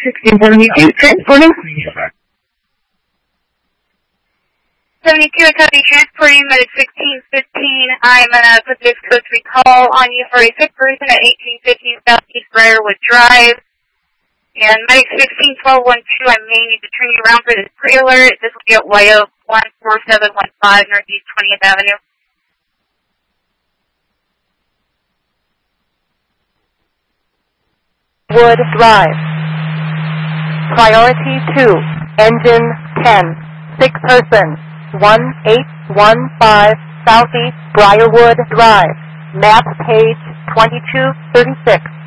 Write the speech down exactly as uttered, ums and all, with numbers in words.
sixteen seventy-two, transporting. seventy-two, I copy, transporting medic sixteen fifteen. I'm going to put this code three call on you for a sick person at eighteen fifteen Southeast Briarwood Drive. And medic sixteen twelve one two, I may need to turn you around for this pre-alert. This will be at Y O one four seven one five Northeast twentieth Avenue. Wood Drive. Priority two, engine ten, sick person, one eight one five Southeast Briarwood Drive, map page twenty-two thirty-six.